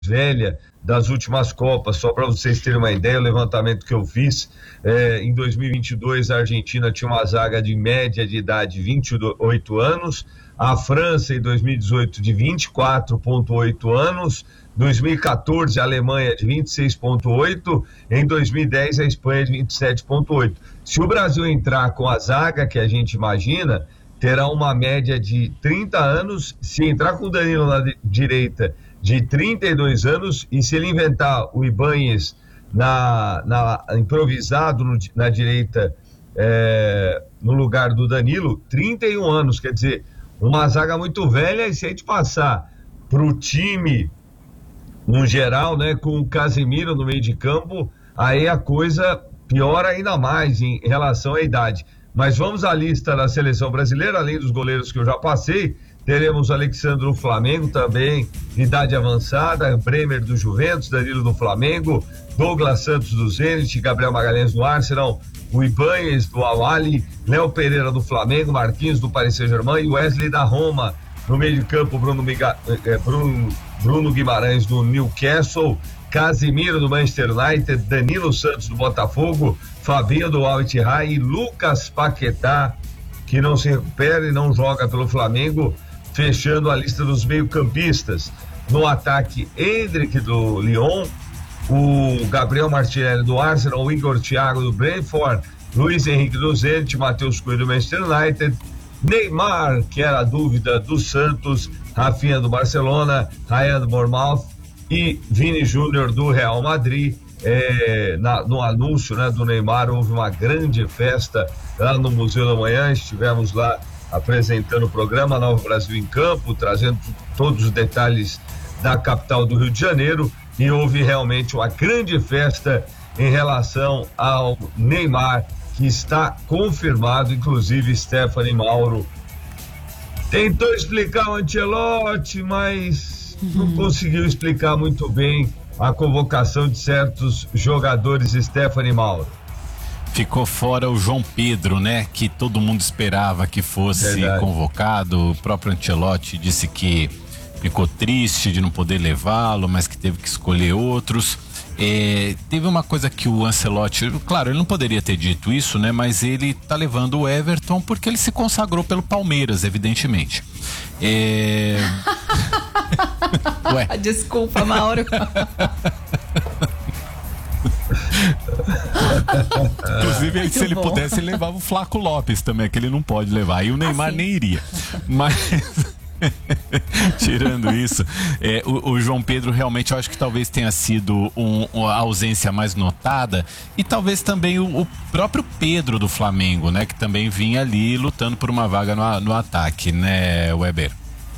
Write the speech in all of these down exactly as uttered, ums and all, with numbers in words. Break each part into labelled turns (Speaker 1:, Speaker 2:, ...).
Speaker 1: velha das últimas Copas. Só para vocês terem uma ideia, o levantamento que eu fiz, é, em dois mil e vinte e dois a Argentina tinha uma zaga de média de idade vinte e oito anos, a França em dois mil e dezoito de vinte e quatro vírgula oito anos, dois mil e quatorze a Alemanha de vinte e seis vírgula oito, em dois mil e dez a Espanha de vinte e sete vírgula oito. Se o Brasil entrar com a zaga que a gente imagina, terá uma média de trinta anos, se entrar com o Danilo na direita, de trinta e dois anos, e se ele inventar o Ibáñez na, na, improvisado no, na direita, é, no lugar do Danilo, trinta e um anos, quer dizer, uma zaga muito velha. E se a gente passar para o time no geral, né, com o Casemiro no meio de campo, aí a coisa piora ainda mais em relação à idade. Mas vamos à lista da seleção brasileira, além dos goleiros que eu já passei, teremos Alexandre do Flamengo também, idade avançada, Bremer do Juventus, Danilo do Flamengo, Douglas Santos do Zenit, Gabriel Magalhães do Arsenal, o Ibáñez do Al-Ahly, Léo Pereira do Flamengo, Marquinhos do Paris Saint-Germain e Wesley da Roma. No meio de campo, Bruno, Miga, eh, Bruno, Bruno Guimarães do Newcastle, Casemiro do Manchester United, Danilo Santos do Botafogo, Fabinho do Al-Ittihad e Lucas Paquetá, que não se recupera e não joga pelo Flamengo, fechando a lista dos meio-campistas. No ataque, Endrick do Lyon, o Gabriel Martinelli do Arsenal, o Igor Thiago do Brentford, Luiz Henrique do Zenit, Matheus Cunha do Manchester United, Neymar, que era a dúvida do Santos, Rafinha do Barcelona, Ryan do Bournemouth e Vini Júnior do Real Madrid. É, na, no anúncio, né, do Neymar, houve uma grande festa lá no Museu da Manhã. Estivemos lá apresentando o programa Nova Brasil em Campo, trazendo todos os detalhes da capital do Rio de Janeiro, e houve realmente uma grande festa em relação ao Neymar, que está confirmado. Inclusive Stephanie Mauro tentou explicar o Ancelotti, mas uhum. não conseguiu explicar muito bem a convocação de certos jogadores. Stephanie Mauro.
Speaker 2: Ficou fora o João Pedro, né? Que todo mundo esperava que fosse Verdade. convocado. O próprio Ancelotti disse que ficou triste de não poder levá-lo, mas que teve que escolher outros. É, teve uma coisa que o Ancelotti, claro, ele não poderia ter dito isso, né? Mas ele tá levando o Everton porque ele se consagrou pelo Palmeiras, evidentemente. É...
Speaker 3: Ué. Desculpa, Mauro.
Speaker 2: Inclusive,
Speaker 3: Muito
Speaker 2: se ele
Speaker 3: bom.
Speaker 2: pudesse, ele levava o Flaco Lopes também, que ele não pode levar. E o Neymar
Speaker 3: assim.
Speaker 2: nem iria. Mas tirando isso, é, o, o João Pedro realmente eu acho que talvez tenha sido um, a ausência mais notada, e talvez também o, o próprio Pedro do Flamengo, né, que também vinha ali lutando por uma vaga no, no ataque, né, Weber?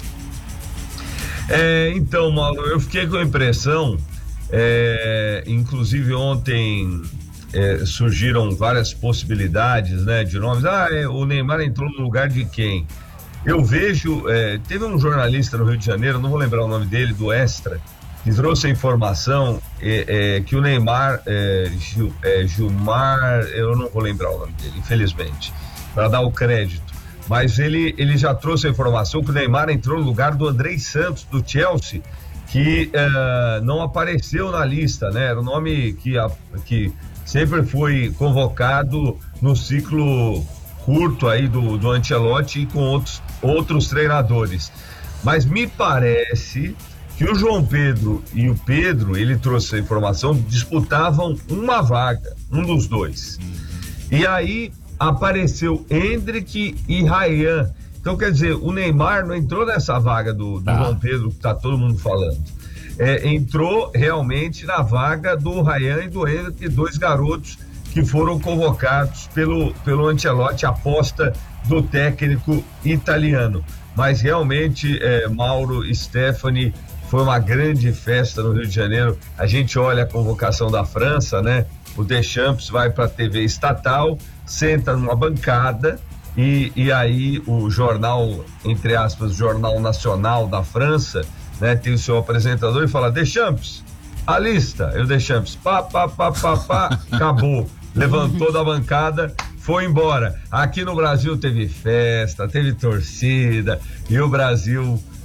Speaker 1: É, então, Mauro, eu fiquei com a impressão, é, inclusive ontem é, surgiram várias possibilidades, né, de nomes. Ah, é, o Neymar entrou no lugar de quem? Eu vejo, é, teve um jornalista no Rio de Janeiro, não vou lembrar o nome dele, do Extra, que trouxe a informação é, é, que o Neymar, é, Gil, é, Gilmar, eu não vou lembrar o nome dele, infelizmente, para dar o crédito, mas ele, ele já trouxe a informação que o Neymar entrou no lugar do Andrei Santos, do Chelsea, que é, não apareceu na lista, né? Era o nome que, a, que sempre foi convocado no ciclo curto aí do, do Ancelotti e com outros, outros treinadores. Mas me parece que o João Pedro e o Pedro, ele trouxe a informação, disputavam uma vaga, um dos dois. E aí apareceu Endrick e Ryan. Então, quer dizer, o Neymar não entrou nessa vaga do, do ah. João Pedro, que tá todo mundo falando. É, entrou realmente na vaga do Ryan e do Endrick, dois garotos que foram convocados pelo, pelo Ancelotti, aposta do técnico italiano. Mas realmente, é, Mauro e Stephanie, foi uma grande festa no Rio de Janeiro. A gente olha a convocação da França, né? O Deschamps vai para a T V estatal, senta numa bancada e, e aí o jornal, entre aspas, Jornal Nacional da França, né? Tem o seu apresentador e fala: Deschamps, a lista. Eu Deschamps, pá, pá, pá, pá, pá, acabou. Levantou da bancada, foi embora. Aqui no Brasil teve festa, teve torcida e o Brasil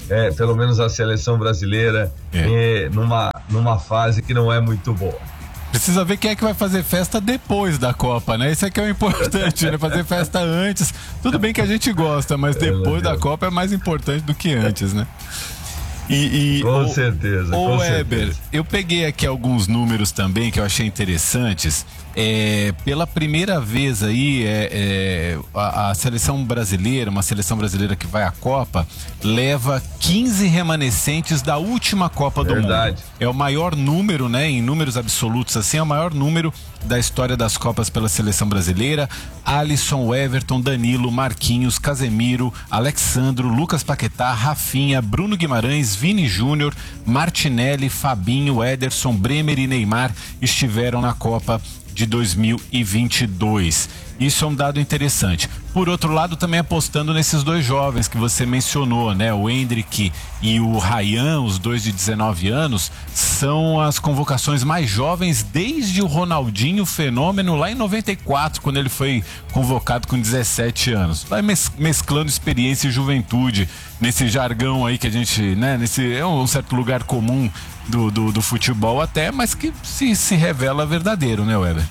Speaker 1: é, pelo menos a seleção brasileira, é. É, numa, numa fase que não é muito boa.
Speaker 2: Precisa ver quem é que vai fazer festa depois da Copa, né? Isso é que é o importante, né? Fazer festa antes. Tudo bem que a gente gosta, mas depois da Copa é mais importante do que antes, né? E, e,
Speaker 1: com
Speaker 2: o,
Speaker 1: certeza,
Speaker 2: o
Speaker 1: com
Speaker 2: Weber,
Speaker 1: certeza.
Speaker 2: Eu peguei aqui alguns números também que eu achei interessantes. É, pela primeira vez aí, é, é, a, a seleção brasileira, uma seleção brasileira que vai à Copa, leva quinze remanescentes da última Copa do
Speaker 1: Verdade.
Speaker 2: Mundo. É o maior número, né, em números absolutos, assim, é o maior número da história das Copas pela seleção brasileira. Alisson, Everton, Danilo, Marquinhos, Casemiro, Alexandro, Lucas Paquetá, Rafinha, Bruno Guimarães, Vini Júnior, Martinelli, Fabinho, Ederson, Bremer e Neymar estiveram na Copa de dois mil e vinte e dois. Isso é um dado interessante. Por outro lado, também apostando nesses dois jovens que você mencionou, né? O Endrick e o Ryan, os dois de dezenove anos, são as convocações mais jovens desde o Ronaldinho Fenômeno lá em noventa e quatro, quando ele foi convocado com dezessete anos. Vai mes- mesclando experiência e juventude nesse jargão aí que a gente, né? Nesse, é um certo lugar comum do, do, do futebol até, mas que se, se revela verdadeiro, né, Weber?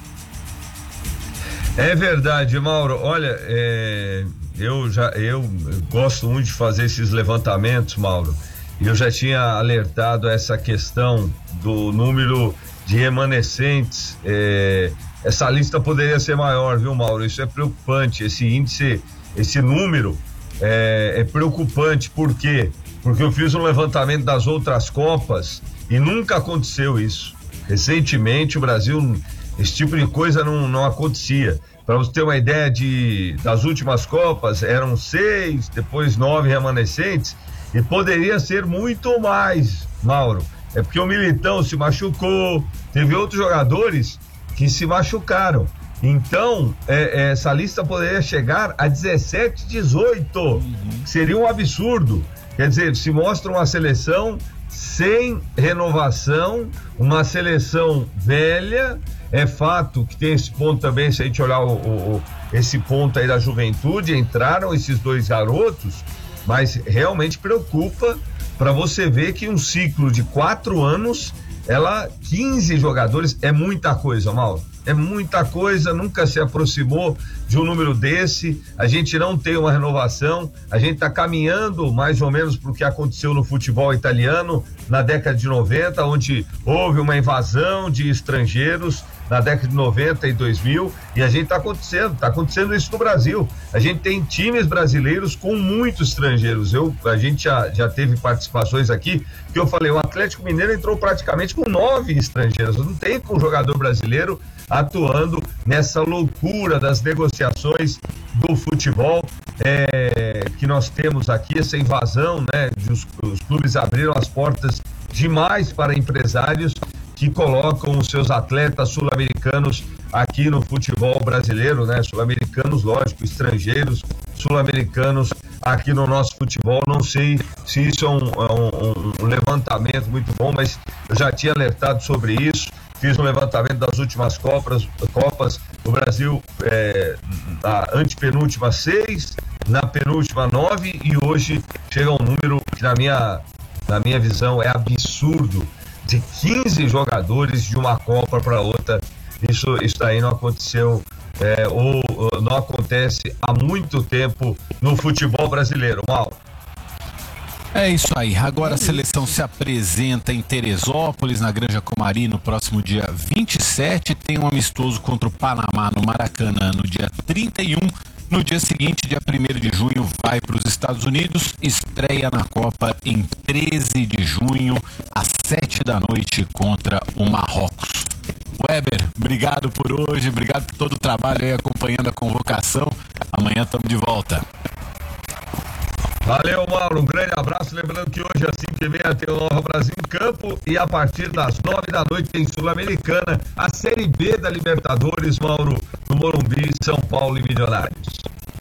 Speaker 1: É verdade, Mauro. Olha, é, eu já eu gosto muito de fazer esses levantamentos, Mauro. E eu já tinha alertado essa questão do número de remanescentes. É, essa lista poderia ser maior, viu, Mauro? Isso é preocupante. Esse índice, esse número é, é preocupante. Por quê? Porque eu fiz um levantamento das outras Copas e nunca aconteceu isso. Recentemente, o Brasil, esse tipo de coisa não, não acontecia. Para você ter uma ideia de, das últimas Copas, eram seis, depois nove remanescentes, e poderia ser muito mais, Mauro. É porque o Militão se machucou, teve outros jogadores que se machucaram. Então, é, é, essa lista poderia chegar a dezessete, dezoito, uhum. Seria um absurdo. Quer dizer, se mostra uma seleção sem renovação, uma seleção velha. É fato que tem esse ponto também, se a gente olhar o, o, esse ponto aí da juventude, entraram esses dois garotos, mas realmente preocupa para você ver que um ciclo de quatro anos, ela, quinze jogadores, é muita coisa, Mauro. É muita coisa, nunca se aproximou de um número desse. A gente não tem uma renovação, a gente está caminhando mais ou menos para o que aconteceu no futebol italiano na década de noventa, onde houve uma invasão de estrangeiros na década de noventa e dois mil, e a gente está acontecendo, está acontecendo isso no Brasil. A gente tem times brasileiros com muitos estrangeiros. Eu, a gente já, já teve participações aqui que eu falei, o Atlético Mineiro entrou praticamente com nove estrangeiros, não tem com um jogador brasileiro atuando nessa loucura das negociações do futebol é, que nós temos aqui, essa invasão, né? Os, os clubes abriram as portas demais para empresários que colocam os seus atletas sul-americanos aqui no futebol brasileiro, né? Sul-americanos, lógico, estrangeiros, sul-americanos aqui no nosso futebol. Não sei se isso é um, um, um levantamento muito bom, mas eu já tinha alertado sobre isso. Fiz um levantamento das últimas Copas, Copas o Brasil é, na antepenúltima seis, na penúltima nove, e hoje chega um número que na minha, na minha visão é absurdo, de quinze jogadores de uma Copa para outra. Isso, isso daí não aconteceu é, ou, ou não acontece há muito tempo no futebol brasileiro, Mauro.
Speaker 2: É isso aí, agora a seleção se apresenta em Teresópolis, na Granja Comari, no próximo dia vinte e sete, tem um amistoso contra o Panamá no Maracanã no dia trinta e um, no dia seguinte, dia primeiro de junho, vai para os Estados Unidos, estreia na Copa em treze de junho, às sete da noite, contra o Marrocos. Weber, obrigado por hoje, obrigado por todo o trabalho aí acompanhando a convocação, amanhã estamos de volta.
Speaker 1: Valeu, Mauro, um grande abraço, lembrando que hoje às cinco e meia tem o Nova Brasil em campo, e a partir das nove da noite tem Sul-Americana, a Série B da Libertadores, Mauro, no Morumbi, São Paulo e Milionários.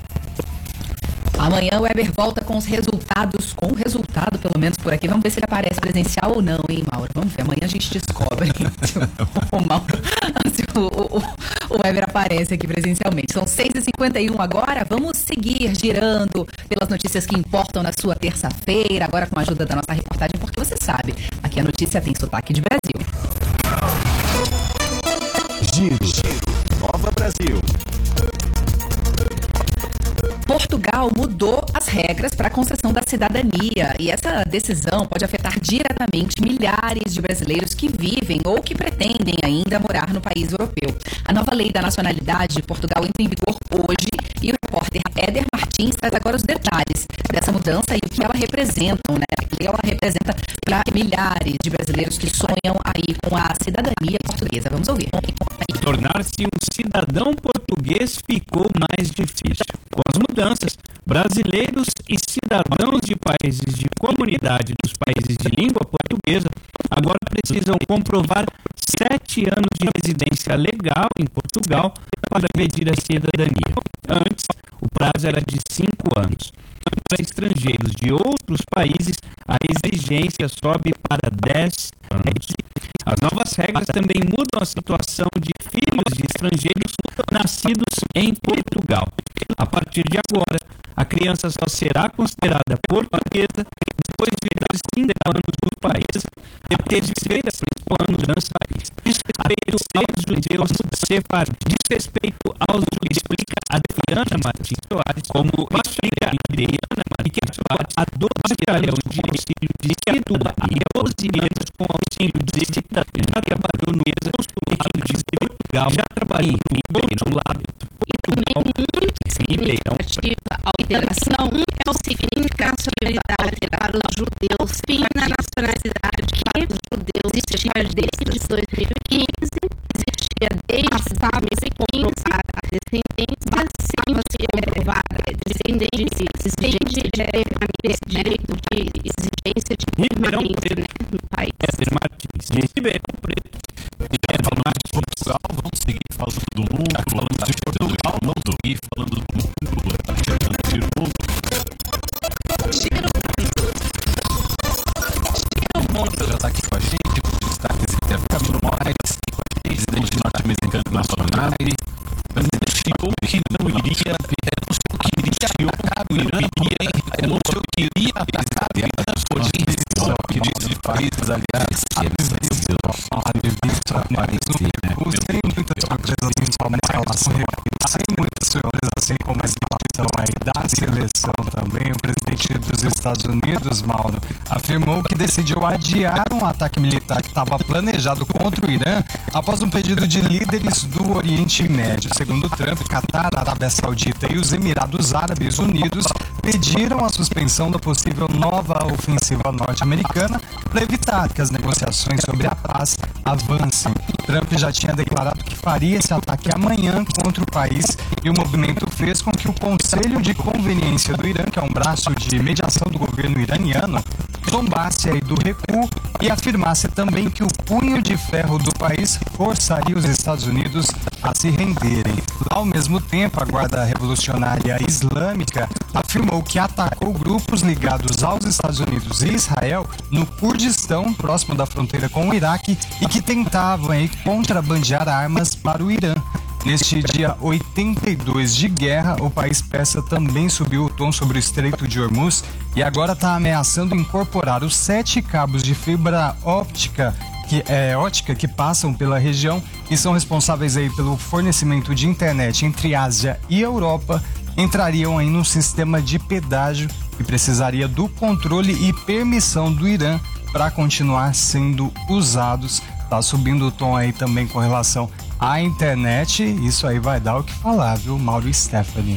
Speaker 3: Amanhã o Weber volta com os resultados, com o resultado pelo menos por aqui. Vamos ver se ele aparece presencial ou não, hein, Mauro? Vamos ver, amanhã a gente descobre. o, Mauro, o, o, o Weber aparece aqui presencialmente. São seis e cinquenta e um agora, vamos seguir girando pelas notícias que importam na sua terça-feira, agora com a ajuda da nossa reportagem, porque você sabe, aqui a notícia tem sotaque de Brasil.
Speaker 4: Giro, Giro, Nova Brasil.
Speaker 3: Portugal mudou as regras para a concessão da cidadania e essa decisão pode afetar diretamente milhares de brasileiros que vivem ou que pretendem ainda morar no país europeu. A nova lei da nacionalidade de Portugal entra em vigor hoje e o repórter Éder Martins traz agora os detalhes dessa mudança e o que ela representa, né? O que ela representa para milhares de brasileiros que sonham aí com a cidadania portuguesa. Vamos ouvir.
Speaker 5: Tornar-se um cidadão português ficou mais difícil. Com as mudanças, brasileiros e cidadãos de países de comunidade dos países de língua portuguesa agora precisam comprovar sete anos de residência legal em Portugal para pedir a cidadania. Antes, o prazo era de cinco anos. Para estrangeiros de outros países, a exigência sobe para dez anos. As novas regras também mudam a situação de filhos de estrangeiros nascidos em Portugal. A partir de agora, a criança só será considerada portuguesa depois de viver cinco anos no país. Depois de viver cinco anos no país. Desrespeito aos judeus sefardíes. Desrespeito aos judeus. Explica a Adriana Martins Soares, como explica a Adriana Martins Soares, a doze anos de auxílio de cidadania e a doze anos com auxílio de cidadania. Já trabalhou no exército de Portugal, já trabalhou no outro lado.
Speaker 6: E também muito significativa a alteração é o significado de nacionalidade para os judeus, fim na nacionalidade para os judeus existia desde dois mil e quinze, existia desde dois mil e quinze a descendência, passamos a comprovar a descendência, exigência de permanência, direito de exigência de permanência, né, no país.
Speaker 5: Éder Martins, de Ribeirão Preto.
Speaker 2: Falando de Portugal, vamos seguir falando do mundo, falando de Portugal, mundo, e falando do mundo, tá chegando o Giro Mundo.
Speaker 3: Giro Mundo.
Speaker 2: Já está aqui com a gente, com o destaque desse tempo, Camilo Moraes, presidente norte-americano nacional, anunciou que não iria, anunciou que iria atacar o Irã, anunciou que iria atacar o Irã, hoje que diz de países, aliás, que eles
Speaker 7: sem muitas surpresas, principalmente em relação a sem muitas surpresas, assim como a situação aí da seleção também. O presidente dos Estados Unidos, Mauro, afirmou que decidiu adiar um ataque militar que estava planejado contra o Irã após um pedido de líderes do Oriente Médio. Segundo Trump, Catar, Arábia Saudita e os Emirados Árabes Unidos pediram a suspensão da possível nova ofensiva norte-americana para evitar que as negociações sobre a paz avancem. Trump já tinha declarado que faria esse ataque amanhã contra o país e o movimento fez com que o Conselho de Conveniência do Irã, que é um braço de mediação do governo iraniano, zombasse aí do recuo e afirmasse também que o punho de ferro do país forçaria os Estados Unidos a se renderem. Ao mesmo tempo, a Guarda Revolucionária Islâmica afirmou que atacou grupos ligados aos Estados Unidos e Israel no Kurdistão, próximo da fronteira com o Iraque, e que tentavam aí contrabandear armas para o Irã. Neste dia oitenta e dois de guerra, o país persa também subiu o tom sobre o Estreito de Hormuz e agora está ameaçando incorporar os sete cabos de fibra óptica que, é, ótica que passam pela região e são responsáveis aí pelo fornecimento de internet entre Ásia e Europa, entrariam aí num sistema de pedágio que precisaria do controle e permissão do Irã para continuar sendo usados. Tá subindo o tom aí também com relação à internet, isso aí vai dar o que falar, viu, Mauro e Stephanie?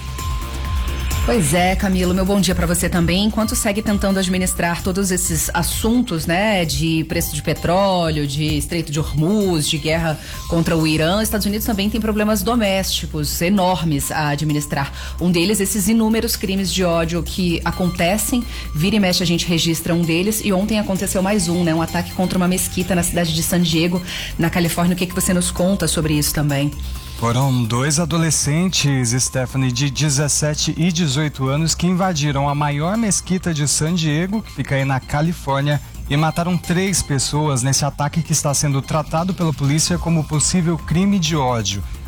Speaker 3: Pois é, Camilo, meu bom dia para você também. Enquanto segue tentando administrar todos esses assuntos, né, de preço de petróleo, de Estreito de Hormuz, de guerra contra o Irã, os Estados Unidos também tem problemas domésticos enormes a administrar. Um deles, esses inúmeros crimes de ódio que acontecem, vira e mexe a gente registra um deles, e ontem aconteceu mais um, né, um ataque contra uma mesquita na cidade de San Diego, na Califórnia. O que que você nos conta sobre isso também?
Speaker 7: Foram dois adolescentes, Stephanie, de dezessete e dezoito anos, que invadiram a maior mesquita de San Diego, que fica aí na Califórnia, e mataram três pessoas nesse ataque que está sendo tratado pela polícia como possível crime de ódio.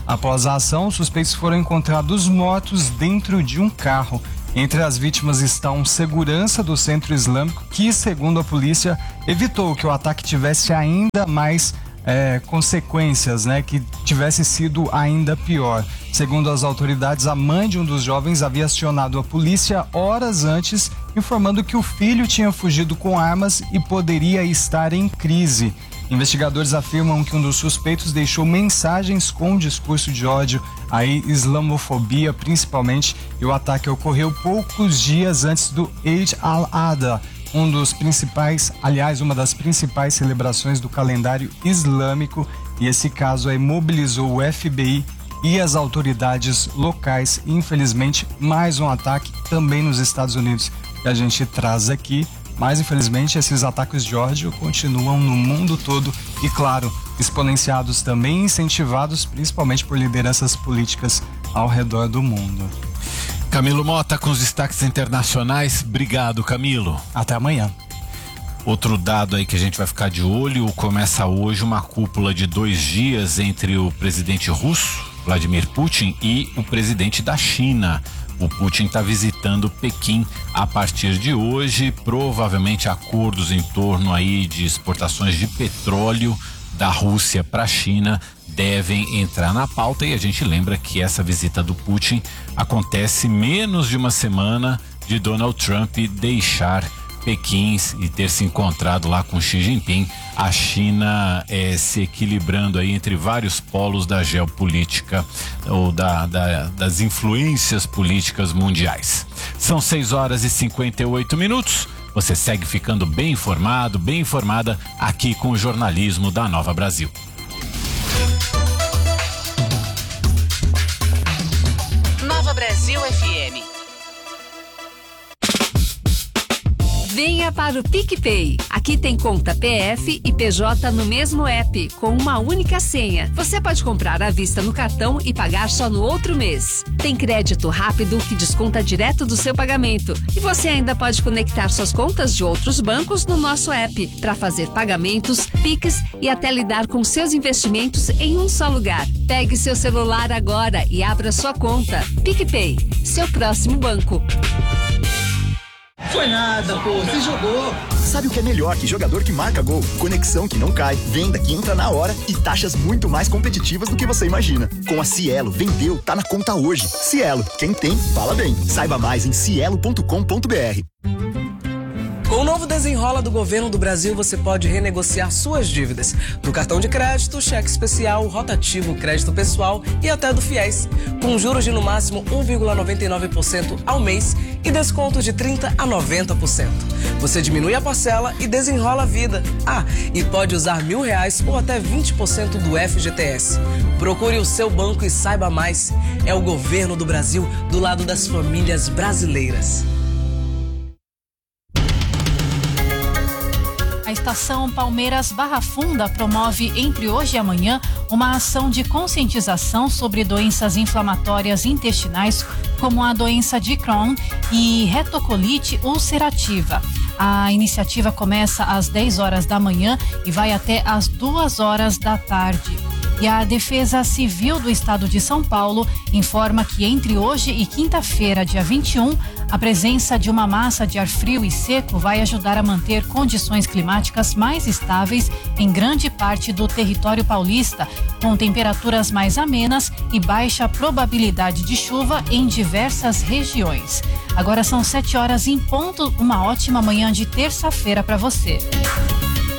Speaker 7: Após a ação, os suspeitos foram encontrados mortos dentro de um carro. Entre as vítimas está um segurança do Centro Islâmico que, segundo a polícia, evitou que o ataque tivesse ainda mais é, consequências, né? Que tivesse sido ainda pior. Segundo as autoridades, a mãe de um dos jovens havia acionado a polícia horas antes, informando que o filho tinha fugido com armas e poderia estar em crise. Investigadores afirmam que um dos suspeitos deixou mensagens com discurso de ódio, a islamofobia principalmente, e o ataque ocorreu poucos dias antes do Eid al-Adha, um dos principais, aliás, uma das principais celebrações do calendário islâmico, e esse caso aí mobilizou o F B I e as autoridades locais. Infelizmente, mais um ataque também nos Estados Unidos que a gente traz aqui. Mas, infelizmente, esses ataques de ódio continuam no mundo todo e, claro, exponenciados também, incentivados principalmente por lideranças políticas ao redor do mundo.
Speaker 2: Camilo Mota com os destaques internacionais. Obrigado, Camilo.
Speaker 7: Até amanhã.
Speaker 2: Outro dado aí que a gente vai ficar de olho: começa hoje uma cúpula de dois dias entre o presidente russo, Vladimir Putin, e o presidente da China. O Putin está visitando Pequim a partir de hoje. Provavelmente acordos em torno aí de exportações de petróleo da Rússia para a China devem entrar na pauta, e a gente lembra que essa visita do Putin acontece menos de uma semana de Donald Trump deixar Pequim e ter se encontrado lá com Xi Jinping. A China é, se equilibrando aí entre vários polos da geopolítica ou da, da, das influências políticas mundiais. São seis horas e cinquenta e oito minutos. Você segue ficando bem informado, bem informada aqui com o jornalismo da Nova Brasil.
Speaker 8: Nova Brasil F M.
Speaker 9: Venha para o PicPay. Aqui tem conta P F e P J no mesmo app, com uma única senha. Você pode comprar à vista no cartão e pagar só no outro mês. Tem crédito rápido que desconta direto do seu pagamento. E você ainda pode conectar suas contas de outros bancos no nosso app para fazer pagamentos, Pix e até lidar com seus investimentos em um só lugar. Pegue seu celular agora e abra sua conta. PicPay, seu próximo banco.
Speaker 10: Foi nada, pô, você jogou.
Speaker 11: Sabe o que é melhor que jogador que marca gol? Conexão que não cai, venda que entra na hora e taxas muito mais competitivas do que você imagina. Com a Cielo, vendeu, tá na conta hoje. Cielo, quem tem, fala bem. Saiba mais em cielo ponto com ponto br.
Speaker 12: Com o novo Desenrola do Governo do Brasil, você pode renegociar suas dívidas do cartão de crédito, cheque especial, rotativo, crédito pessoal e até do FIES, com juros de no máximo um vírgula noventa e nove por cento ao mês e desconto de trinta a noventa por cento. Você diminui a parcela e desenrola a vida. Ah, e pode usar mil reais ou até vinte por cento do F G T S. Procure o seu banco e saiba mais. É o Governo do Brasil do lado das famílias brasileiras.
Speaker 13: A Estação Palmeiras Barra Funda promove entre hoje e amanhã uma ação de conscientização sobre doenças inflamatórias intestinais, como a doença de Crohn e retocolite ulcerativa. A iniciativa começa às dez horas da manhã e vai até às duas horas da tarde. E a Defesa Civil do Estado de São Paulo informa que entre hoje e quinta-feira, dia vinte e um, a presença de uma massa de ar frio e seco vai ajudar a manter condições climáticas mais estáveis em grande parte do território paulista, com temperaturas mais amenas e baixa probabilidade de chuva em diversas regiões. Agora são sete horas em ponto, uma ótima manhã de terça-feira para você.